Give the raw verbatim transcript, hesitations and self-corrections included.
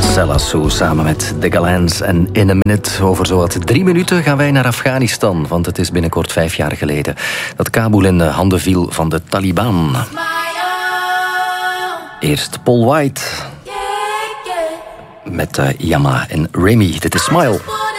Selassou samen met The Galans. En in een minute, over zowat drie minuten, gaan wij naar Afghanistan. Want het is binnenkort vijf jaar geleden dat Kabul in de handen viel van de Taliban. Eerst Paul White met uh, Yama en Remy. Dit is Smile.